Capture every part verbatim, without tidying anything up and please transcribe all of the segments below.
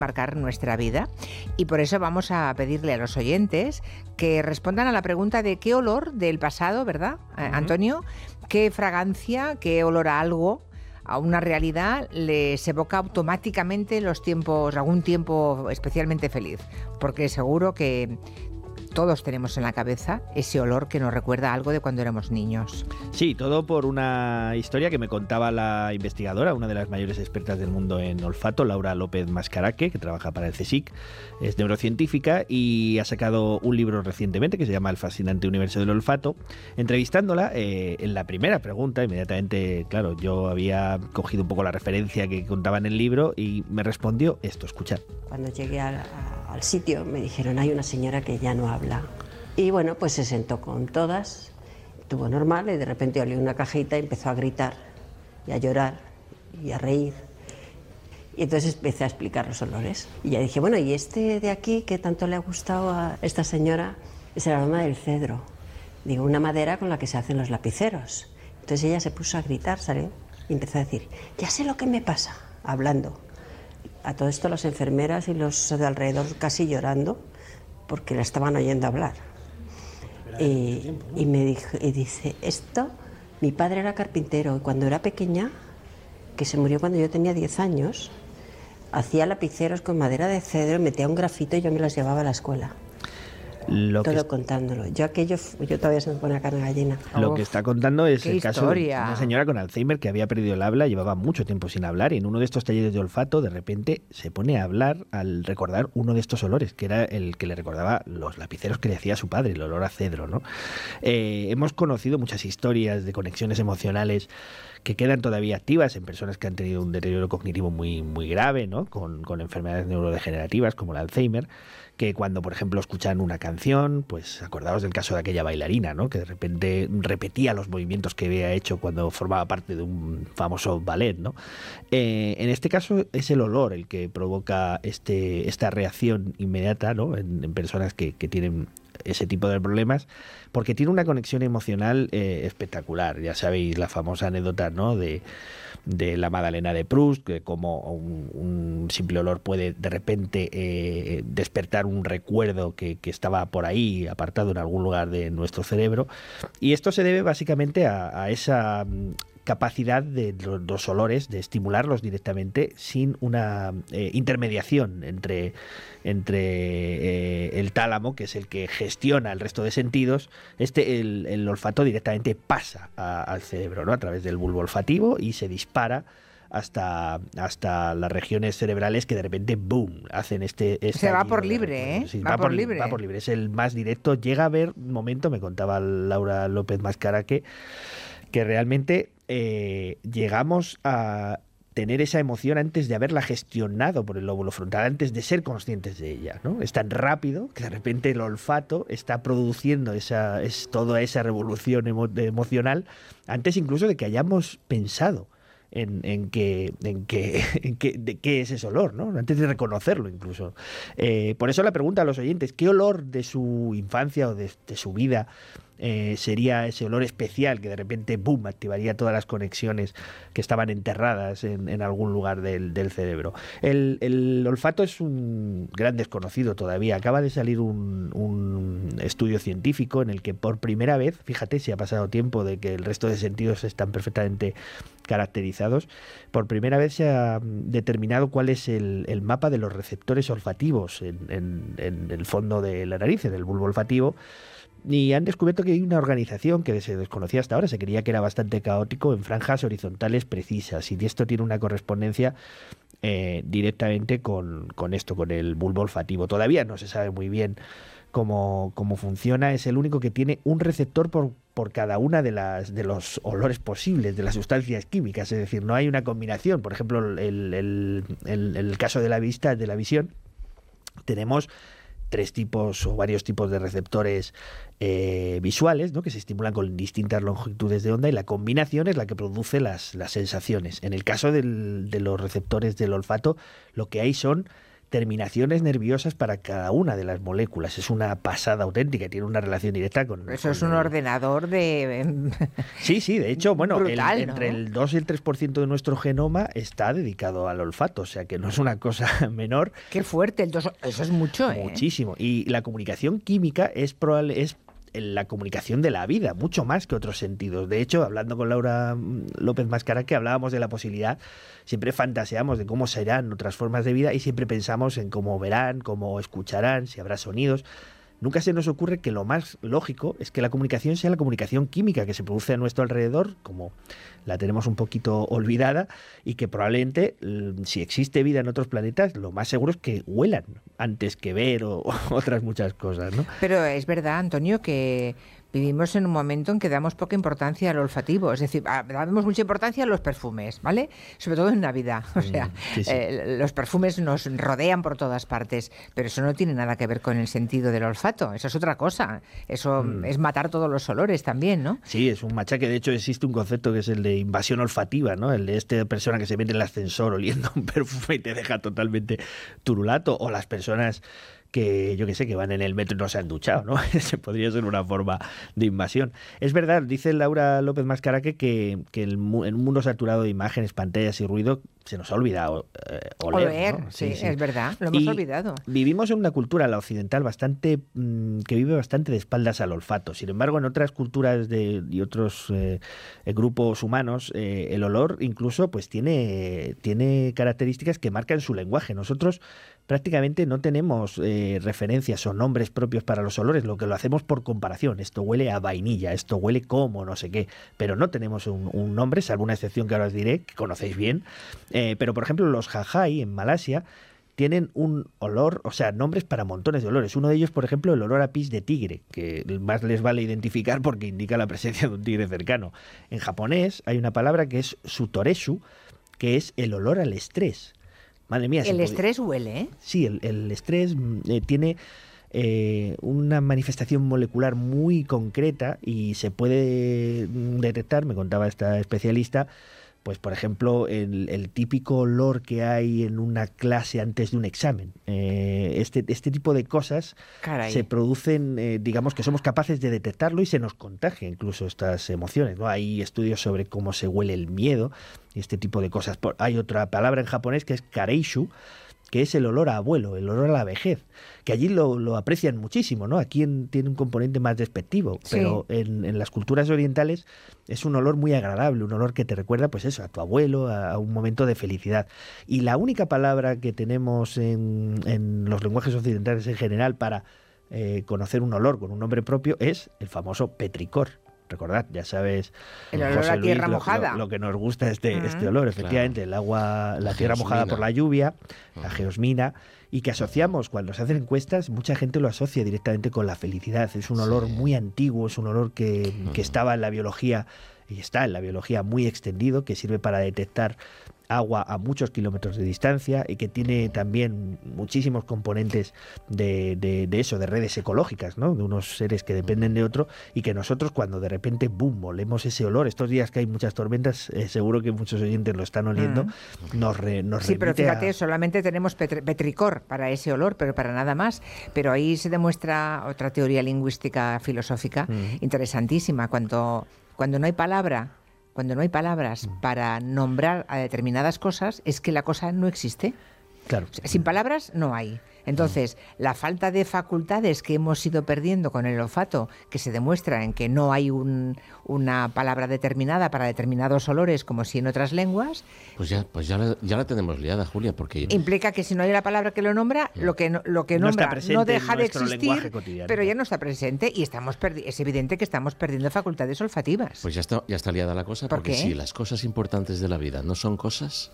marcar nuestra vida, y por eso vamos a pedirle a los oyentes que respondan a la pregunta de qué olor del pasado, ¿verdad, uh-huh. Antonio? ¿Qué fragancia, qué olor a algo, a una realidad les evoca automáticamente los tiempos, algún tiempo especialmente feliz? Porque seguro que todos tenemos en la cabeza ese olor que nos recuerda algo de cuando éramos niños. Sí, todo por una historia que me contaba la investigadora, una de las mayores expertas del mundo en olfato, Laura López Mascaraque, que trabaja para el CSIC, es neurocientífica y ha sacado un libro recientemente que se llama El fascinante universo del olfato. Entrevistándola, eh, en la primera pregunta, inmediatamente, claro, yo había cogido un poco la referencia que contaba en el libro y me respondió esto, escuchad. Cuando llegué a, a, al sitio me dijeron, hay una señora que ya no habla. Y bueno, pues se sentó con todas, estuvo normal y de repente olió una cajita y empezó a gritar y a llorar y a reír. Y entonces empecé a explicar los olores. Y ya dije, bueno, y este de aquí que tanto le ha gustado a esta señora es el aroma del cedro. Digo, una madera con la que se hacen los lapiceros. Entonces ella se puso a gritar, ¿sale? Y empezó a decir, ya sé lo que me pasa, hablando. A todo esto las enfermeras y los de alrededor casi llorando, porque la estaban oyendo hablar. Y, y me dijo, y dice, esto, mi padre era carpintero y cuando era pequeña, que se murió cuando yo tenía diez años, hacía lapiceros con madera de cedro, metía un grafito y yo me los llevaba a la escuela. Lo todo que... contándolo. Yo aquello, yo todavía se me pone la carne gallina. Lo Uf, que está contando es el historia. caso de una señora con Alzheimer que había perdido el habla, llevaba mucho tiempo sin hablar y en uno de estos talleres de olfato de repente se pone a hablar al recordar uno de estos olores, que era el que le recordaba los lapiceros que le hacía su padre, el olor a cedro, ¿no? Eh, hemos conocido muchas historias de conexiones emocionales que quedan todavía activas en personas que han tenido un deterioro cognitivo muy, muy grave, ¿no? Con, con enfermedades neurodegenerativas como el Alzheimer, que cuando, por ejemplo, escuchan una canción, pues acordaos del caso de aquella bailarina, ¿no? Que de repente repetía los movimientos que había hecho cuando formaba parte de un famoso ballet, ¿no? Eh, en este caso es el olor el que provoca este, esta reacción inmediata, ¿no? En, en personas que, que tienen ese tipo de problemas, porque tiene una conexión emocional eh, espectacular. Ya sabéis la famosa anécdota, ¿no? de, de la Magdalena de Proust, que como un, un simple olor puede de repente eh, despertar un recuerdo que, que estaba por ahí apartado en algún lugar de nuestro cerebro, y esto se debe básicamente a, a esa capacidad de los, los olores de estimularlos directamente sin una eh, intermediación entre, entre eh, el tálamo, que es el que gestiona el resto de sentidos. Este el, el olfato directamente pasa a, al cerebro, ¿no? A través del bulbo olfativo y se dispara hasta, hasta las regiones cerebrales que de repente ¡boom! Hacen este... Se va por libre, ¿eh? Sí, va, va, por por, libre. va por libre. Es el más directo. Llega a haber un momento, me contaba Laura López Mascaraque, que realmente eh, llegamos a tener esa emoción antes de haberla gestionado por el lóbulo frontal, antes de ser conscientes de ella, ¿no? Es tan rápido que de repente el olfato está produciendo esa, es toda esa revolución emo, emocional antes incluso de que hayamos pensado en, en que, en que, en que de qué es ese olor, ¿no? Antes de reconocerlo incluso. Eh, por eso la pregunta a los oyentes, ¿qué olor de su infancia o de, de su vida Eh, sería ese olor especial que de repente, boom, activaría todas las conexiones que estaban enterradas en, en algún lugar del, del cerebro? El, el olfato es un gran desconocido todavía. Acaba de salir un, un estudio científico en el que por primera vez, fíjate si ha pasado tiempo de que el resto de sentidos están perfectamente caracterizados, por primera vez se ha determinado cuál es el, el mapa de los receptores olfativos en, en, en el fondo de la nariz, en el bulbo olfativo. Y han descubierto que hay una organización que se desconocía hasta ahora, se creía que era bastante caótico, en franjas horizontales precisas, y esto tiene una correspondencia eh, directamente con, con esto, con el bulbo olfativo. Todavía no se sabe muy bien cómo, cómo funciona, es el único que tiene un receptor por, por cada una de las de los olores posibles, de las sustancias químicas, es decir, no hay una combinación. Por ejemplo, el, el, el, el caso de la vista, de la visión, tenemos tres tipos o varios tipos de receptores eh, visuales, ¿no? Que se estimulan con distintas longitudes de onda, y la combinación es la que produce las, las sensaciones. En el caso del, de los receptores del olfato, lo que hay son terminaciones nerviosas para cada una de las moléculas. Es una pasada auténtica, tiene una relación directa con... Eso con es un el... ordenador de... Sí, sí, de hecho, bueno, brutal, el, ¿no? entre el dos y el tres por ciento de nuestro genoma está dedicado al olfato, o sea que no es una cosa menor. Qué fuerte, el dos... eso es mucho, ¿eh? Muchísimo. Y la comunicación química es probable... Es la comunicación de la vida, mucho más que otros sentidos. De hecho, hablando con Laura López Mascara, que hablábamos de la posibilidad, siempre fantaseamos de cómo serán otras formas de vida y siempre pensamos en cómo verán, cómo escucharán, si habrá sonidos. Nunca se nos ocurre que lo más lógico es que la comunicación sea la comunicación química que se produce a nuestro alrededor, como la tenemos un poquito olvidada, y que probablemente, si existe vida en otros planetas, lo más seguro es que huelan antes que ver o, o otras muchas cosas, ¿no? Pero es verdad, Antonio, que vivimos en un momento en que damos poca importancia al olfativo, es decir, damos mucha importancia a los perfumes, ¿vale? Sobre todo en Navidad, o sea, mm, sí, sí. Eh, los perfumes nos rodean por todas partes, pero eso no tiene nada que ver con el sentido del olfato, eso es otra cosa, eso mm. es matar todos los olores también, ¿no? Sí, es un machaque, de hecho existe un concepto que es el de invasión olfativa, ¿no? El de esta persona que se mete en el ascensor oliendo un perfume y te deja totalmente turulato, o las personas que yo que sé, que van en el metro y no se han duchado, ¿no? Se podría ser una forma de invasión. Es verdad, dice Laura López Mascaraque que, que el, en un mundo saturado de imágenes, pantallas y ruido se nos ha olvidado eh, oler. Oler, ¿no? sí, sí, sí, es verdad, lo hemos y olvidado. Vivimos en una cultura, la occidental, bastante mmm, que vive bastante de espaldas al olfato. Sin embargo, en otras culturas de, y otros eh, grupos humanos, eh, el olor incluso pues tiene, tiene características que marcan su lenguaje. Nosotros prácticamente no tenemos eh, referencias o nombres propios para los olores, lo que lo hacemos por comparación. Esto huele a vainilla, esto huele como no sé qué, pero no tenemos un, un nombre, salvo una excepción que ahora os diré, que conocéis bien. Eh, pero, por ejemplo, los jajai en Malasia tienen un olor, o sea, nombres para montones de olores. Uno de ellos, por ejemplo, el olor a pis de tigre, que más les vale identificar porque indica la presencia de un tigre cercano. En japonés hay una palabra que es sutoreshu, que es el olor al estrés. Madre mía. El estrés huele, ¿eh? Sí, el, el estrés eh, tiene eh, una manifestación molecular muy concreta y se puede detectar, me contaba esta especialista, pues por ejemplo, el, el típico olor que hay en una clase antes de un examen. Eh, este, este tipo de cosas Caray. se producen, eh, digamos que somos capaces de detectarlo y se nos contagia incluso estas emociones, ¿no? Hay estudios sobre cómo se huele el miedo y este tipo de cosas. Hay otra palabra en japonés que es kareishu, que es el olor a abuelo, el olor a la vejez, que allí lo, lo aprecian muchísimo, ¿no? Aquí en, tiene un componente más despectivo, sí. pero en, en las culturas orientales es un olor muy agradable, un olor que te recuerda, pues eso, a tu abuelo, a, a un momento de felicidad. Y la única palabra que tenemos en, en los lenguajes occidentales en general para eh, conocer un olor con un nombre propio es el famoso petricor. Recordad, ya sabes, el olor José a tierra Luis, mojada. Lo, lo, lo que nos gusta este, uh-huh. este olor, efectivamente, claro. el agua, la, la tierra geosmina. mojada por la lluvia, uh-huh. la geosmina, y que asociamos, cuando se hacen encuestas, mucha gente lo asocia directamente con la felicidad. Es un olor sí. muy antiguo, es un olor que, uh-huh. que estaba en la biología, y está en la biología muy extendido, que sirve para detectar agua a muchos kilómetros de distancia y que tiene también muchísimos componentes de, de, de eso, de redes ecológicas, ¿no? De unos seres que dependen de otro y que nosotros cuando de repente, boom, olemos ese olor, estos días que hay muchas tormentas, eh, seguro que muchos oyentes lo están oliendo, mm. nos, re, nos Sí, pero fíjate, a... solamente tenemos petri- petricor para ese olor, pero para nada más. Pero ahí se demuestra otra teoría lingüística filosófica mm. interesantísima, cuando, cuando no hay palabra Cuando no hay palabras para nombrar a determinadas cosas, es que la cosa no existe. Claro. Sin palabras no hay. Entonces, la falta de facultades que hemos ido perdiendo con el olfato, que se demuestra en que no hay un, una palabra determinada para determinados olores, como si en otras lenguas... Pues ya, pues ya, la, ya la tenemos liada, Julia, porque... Implica que si no hay la palabra que lo nombra, lo que, no, lo que no nombra no deja de existir, pero ya no está presente y estamos perdi- es evidente que estamos perdiendo facultades olfativas. Pues ya está, ya está liada la cosa, ¿Por porque qué? si las cosas importantes de la vida no son cosas,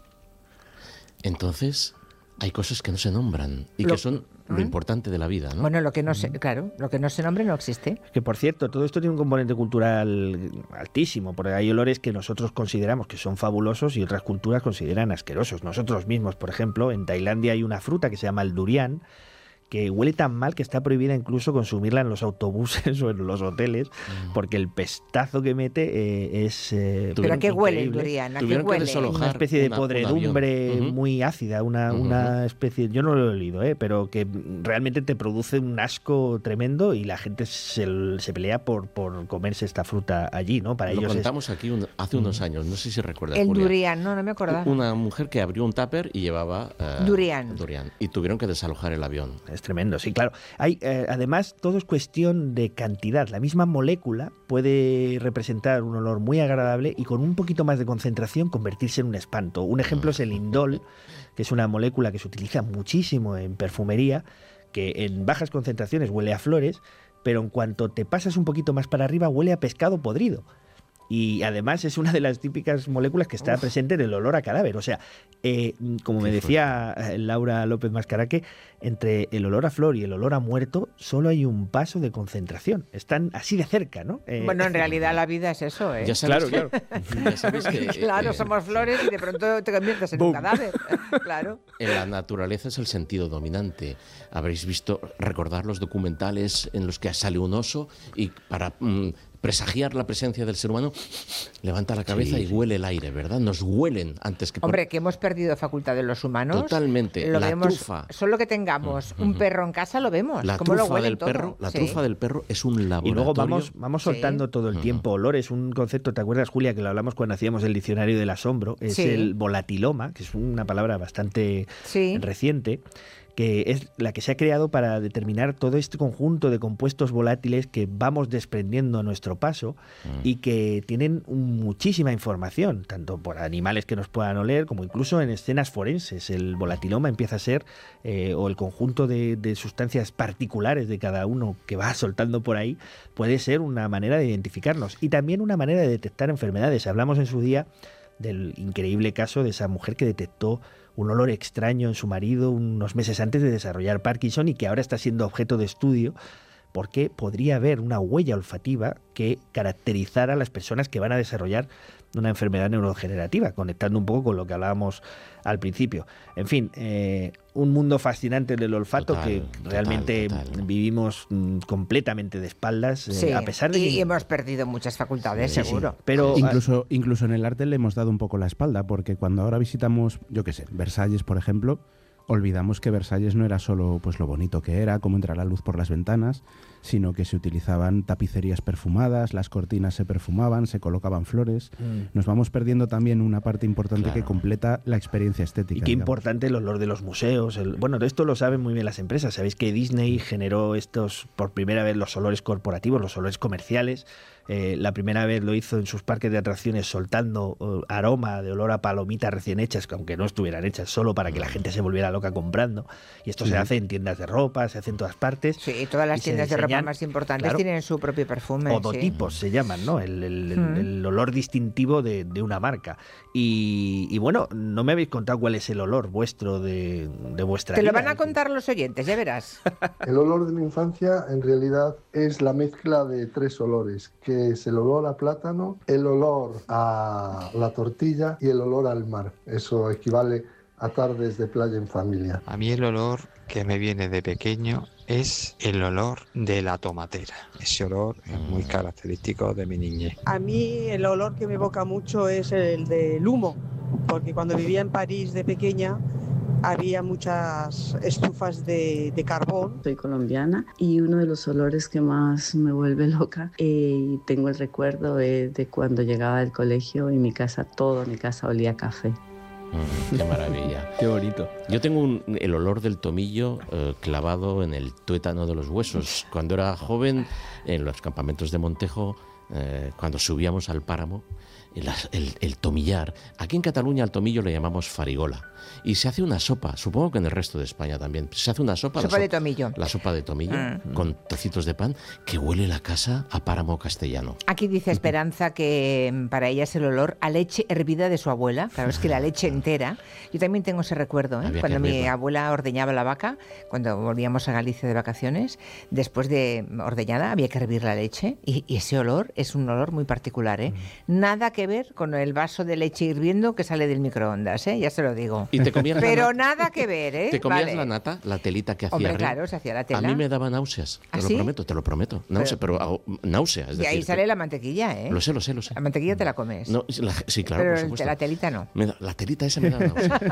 entonces... hay cosas que no se nombran y lo, que son lo ¿eh? importante de la vida, ¿no? Bueno, lo que no se, claro, lo que no se nombre no existe. Que por cierto, todo esto tiene un componente cultural altísimo, porque hay olores que nosotros consideramos que son fabulosos y otras culturas consideran asquerosos. Nosotros mismos, por ejemplo, en Tailandia hay una fruta que se llama el durian, que huele tan mal que está prohibida incluso consumirla en los autobuses o en los hoteles, mm. porque el pestazo que mete eh, es eh, ¿Pero a qué huele el durian? ¿A qué huele? Una especie de una, podredumbre un uh-huh. muy ácida, una, uh-huh. una especie, yo no lo he olido, ¿eh? pero que realmente te produce un asco tremendo y la gente se, se pelea por, por comerse esta fruta allí, ¿no? Para lo ellos contamos es... aquí un, hace unos años, no sé si recuerdas, el Julia. durian, no, no me acordaba. Una mujer que abrió un tupper y llevaba uh, durian. durian y tuvieron que desalojar el avión. Es tremendo, sí, claro. Hay, eh, además, todo es cuestión de cantidad. La misma molécula puede representar un olor muy agradable y con un poquito más de concentración convertirse en un espanto. Un ejemplo es el indol, que es una molécula que se utiliza muchísimo en perfumería, que en bajas concentraciones huele a flores, pero en cuanto te pasas un poquito más para arriba huele a pescado podrido. Y además es una de las típicas moléculas que está Uf. presente en el olor a cadáver. O sea, eh, como me decía Laura López Mascaraque, entre el olor a flor y el olor a muerto solo hay un paso de concentración. Están así de cerca, ¿no? Eh, bueno, en realidad la vida es eso, ¿eh? Ya sabes claro, que, claro. Ya sabes que, claro, eh, somos flores y de pronto te conviertes en Boom. un cadáver. Claro. En la naturaleza es el sentido dominante. Habréis visto, recordar los documentales en los que sale un oso y para... Mm, presagiar la presencia del ser humano, levanta la cabeza sí, y sí. huele el aire, ¿verdad? Nos huelen antes que... Por... Hombre, que hemos perdido facultades los humanos. Totalmente. Lo la vemos, trufa. Solo que tengamos uh-huh. un perro en casa lo vemos. La ¿Cómo trufa lo huelen del perro, todo? La sí. trufa del perro es un laboratorio. Y luego vamos, vamos soltando sí. todo el tiempo uh-huh. olores. Un concepto, ¿te acuerdas, Julia, que lo hablamos cuando hacíamos el diccionario del asombro? Es sí. el volatiloma, que es una palabra bastante sí. reciente, que es la que se ha creado para determinar todo este conjunto de compuestos volátiles que vamos desprendiendo a nuestro paso mm. y que tienen muchísima información, tanto por animales que nos puedan oler como incluso en escenas forenses. El volatiloma empieza a ser, eh, o el conjunto de, de sustancias particulares de cada uno que va soltando por ahí, puede ser una manera de identificarnos y también una manera de detectar enfermedades. Hablamos en su día del increíble caso de esa mujer que detectó un olor extraño en su marido unos meses antes de desarrollar Parkinson y que ahora está siendo objeto de estudio porque podría haber una huella olfativa que caracterizara a las personas que van a desarrollar una enfermedad neurodegenerativa, conectando un poco con lo que hablábamos al principio. En fin, eh, un mundo fascinante del olfato total, que realmente total, total. vivimos mm, completamente de espaldas, eh, sí, a pesar de y que... hemos perdido muchas facultades, sí, seguro. Sí, pero incluso, incluso en el arte le hemos dado un poco la espalda, porque cuando ahora visitamos, yo qué sé, Versalles, por ejemplo, olvidamos que Versalles no era solo pues lo bonito que era, cómo entra la luz por las ventanas, sino que se utilizaban tapicerías perfumadas, las cortinas se perfumaban, se colocaban flores. Mm. Nos vamos perdiendo también una parte importante claro. que completa la experiencia estética. Y qué digamos. Importante el olor de los museos. El, bueno, de esto lo saben muy bien las empresas. Sabéis que Disney generó estos, por primera vez, los olores corporativos, los olores comerciales. Eh, la primera vez lo hizo en sus parques de atracciones soltando uh, aroma de olor a palomitas recién hechas, aunque no estuvieran hechas, solo para que la gente se volviera loca comprando. Y esto sí. se hace en tiendas de ropa, se hace en todas partes. Sí, todas las tiendas de ropa más importantes claro, tienen su propio perfume. Odotipos sí. se llaman, ¿no? El, el, mm. el, el olor distintivo de, de una marca. Y, y bueno, no me habéis contado cuál es el olor vuestro de, de vuestra Te vida. lo van a contar los oyentes, ya verás. El olor de mi infancia en realidad es la mezcla de tres olores, que es el olor a plátano, el olor a la tortilla y el olor al mar. Eso equivale a tardes de playa en familia. A mí el olor que me viene de pequeño es el olor de la tomatera. Ese olor es muy característico de mi niñez. A mí el olor que me evoca mucho es el del humo, porque cuando vivía en París de pequeña había muchas estufas de, de carbón. Soy colombiana y uno de los olores que más me vuelve loca y eh, tengo el recuerdo de, de cuando llegaba del colegio y mi casa, todo mi casa olía a café. Mm, qué maravilla. Qué bonito. Yo tengo un, el olor del tomillo eh, clavado en el tuétano de los huesos. Cuando era joven, en los campamentos de Montejo, eh, cuando subíamos al páramo, el, el, el tomillar. Aquí en Cataluña al tomillo le llamamos farigola. Y se hace una sopa, supongo que en el resto de España también. Se hace una sopa. Sopa la de tomillo. La sopa de tomillo, mm. con trocitos de pan, que huele la casa a páramo castellano. Aquí dice Esperanza que para ella es el olor a leche hervida de su abuela. Claro, es que la leche entera. Yo también tengo ese recuerdo, ¿eh? Cuando mi abuela ordeñaba la vaca, cuando volvíamos a Galicia de vacaciones, después de ordeñada había que hervir la leche y, y ese olor es un olor muy particular, ¿eh? Mm. Nada que que ver con el vaso de leche hirviendo que sale del microondas, ¿eh? Ya se lo digo. ¿Y te comías Pero la nata? nada que ver, ¿eh? ¿Te comías Vale. la nata, la telita que hacía? Hombre, Ren? claro, se hacía la tela. A mí me daba náuseas, te ¿Ah, lo sí? prometo, te lo prometo. Náusea, pero, pero náuseas. Es Y ahí decir, sale la mantequilla, ¿eh? Lo sé, lo sé, lo sé. La mantequilla te la comes. No, la- sí, claro, pero por el- supuesto. la telita no. Me da- la telita esa me da náuseas.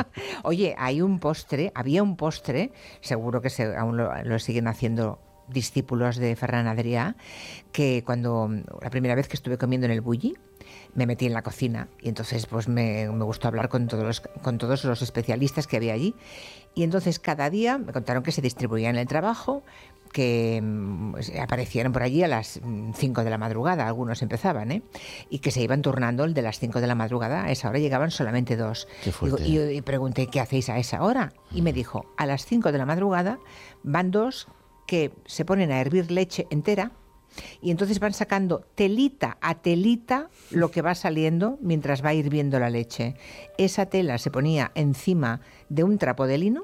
Oye, hay un postre, había un postre, seguro que se, aún lo, lo siguen haciendo discípulos de Ferran Adrià, que cuando la primera vez que estuve comiendo en el Bulli, me metí en la cocina y entonces pues me, me gustó hablar con todos, los, con todos los especialistas que había allí. Y entonces cada día me contaron que se distribuía en el trabajo, que mm, aparecieron por allí a las cinco de la madrugada, algunos empezaban, ¿eh? Y que se iban turnando el de las cinco de la madrugada, a esa hora llegaban solamente dos. Qué fuerte. Digo, y, y pregunté, ¿qué hacéis a esa hora? Y me dijo, a las cinco de la madrugada van dos que se ponen a hervir leche entera y entonces van sacando telita a telita lo que va saliendo mientras va hirviendo la leche. Esa tela se ponía encima de un trapo de lino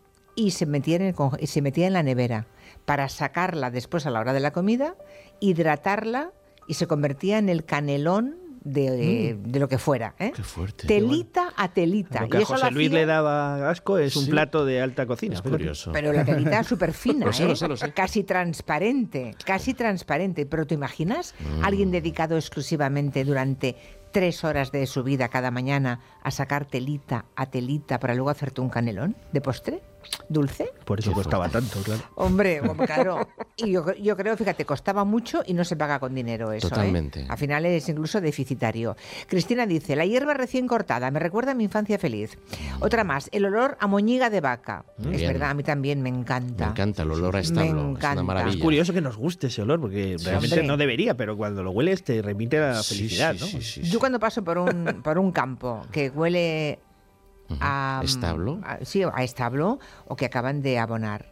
y se metía en, el conge- y se metía en la nevera para sacarla después a la hora de la comida, hidratarla y se convertía en el canelón de, eh, de lo que fuera. ¿eh? Qué fuerte. Telita a telita. Lo que Y a eso lo José Luis hacía- le daba asco es un Sí. plato de alta cocina. Es fíjate. curioso. Pero la telita súper fina, Lo sé, ¿eh? lo sé, lo sé. Casi transparente, casi transparente. Pero ¿te imaginas Mm. alguien dedicado exclusivamente durante tres horas de su vida cada mañana a sacar telita a telita para luego hacerte un canelón de postre? ¿Dulce? Por eso Qué costaba tanto, claro. Hombre, hombre, claro. Y yo, yo creo, fíjate, costaba mucho y no se paga con dinero eso. ¿eh? Totalmente. Al final es incluso deficitario. Cristina dice, la hierba recién cortada me recuerda a mi infancia feliz. Otra más, el olor a moñiga de vaca. Es Bien. verdad, a mí también me encanta. Me encanta el olor a Me establo. Es encanta. una maravilla. Es curioso que nos guste ese olor, porque Sí, realmente hombre. no debería, pero cuando lo hueles te remite a la Sí, felicidad, sí, ¿no? sí, sí, Yo sí. cuando paso por un, por un campo que huele Ujú. a... ¿Establo? a- sí, a establo o que acaban de abonar.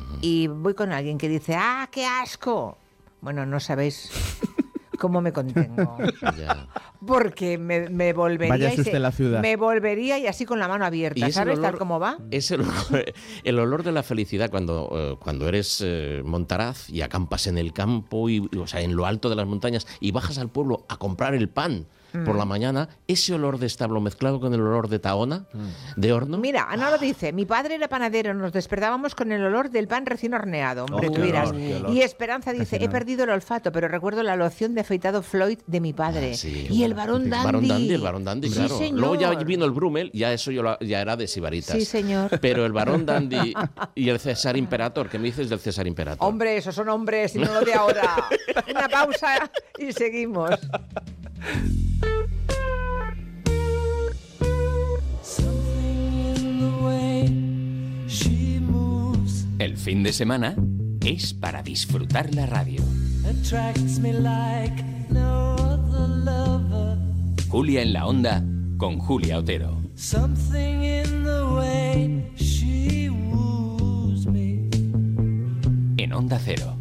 Y voy con alguien que dice, ¡ah, qué asco! Bueno, no sabéis cómo me contengo. Ya. Porque me, me volvería... Váyase y se- usted a la ciudad. Me volvería y así con la mano abierta, Y es el ¿sabes? Tal olor- como va. Es el olor, el olor de la felicidad cuando, eh, cuando eres eh, montaraz y acampas en el campo, y, y, o sea, en lo alto de las montañas, y bajas al pueblo a comprar el pan por la mañana, ese olor de establo mezclado con el olor de taona, de horno. Mira, Ana lo dice, mi padre era panadero, nos despertábamos con el olor del pan recién horneado. Hombre, Oh, tú qué dirás. olor, qué olor. Y Esperanza dice, Recién he horneado. perdido el olfato, pero recuerdo la loción de afeitado Floyd de mi padre. Ah, sí. Y el varón dandy. Barón Dandy, el Barón Dandy, Sí, claro. señor. Luego ya vino el Brummel, ya eso yo la- ya era de Sibaritas. Sí, señor. Pero el Barón Dandy y el César Imperator, ¿qué me dices del César Imperator? Hombre, esos son hombres y no lo de ahora. Una pausa y seguimos. El fin de semana es para disfrutar la radio. Julia en la Onda con Julia Otero. En Onda Cero.